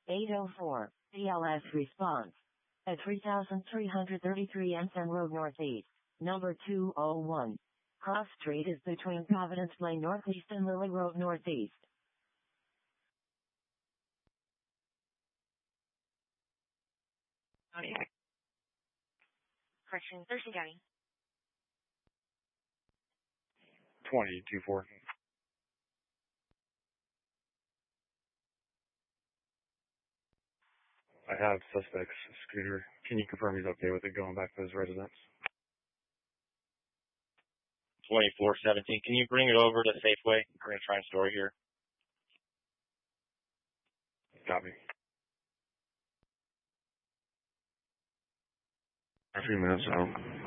804, BLS response. At 3333 Ensign Road Northeast, number 201. Cross Street is between Providence Lane Northeast and Lily Road Northeast. Okay. Correction, Thurston County. 2024. I have suspect's scooter. Can you confirm he's okay with it going back to his residence? 2417. Can you bring it over to Safeway? We're going to try and store it here. Copy. A few minutes out.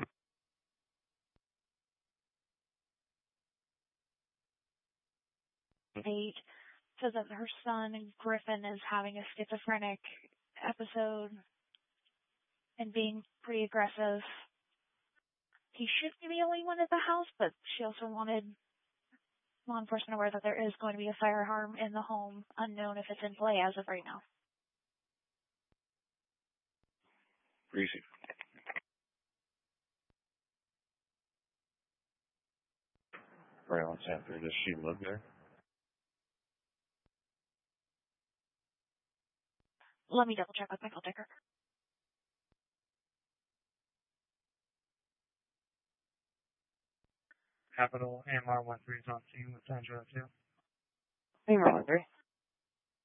Eight says that her son, Griffin, is having a schizophrenic episode and being pretty aggressive. He should be the only one at the house, but she also wanted law enforcement aware that there is going to be a firearm in the home, unknown if it's in play as of right now. Greasy. Braylon Sanford, does she live there? Let me double check with Michael Dicker. Capital AMR 13 is on scene with Sandra 2. AMR 13.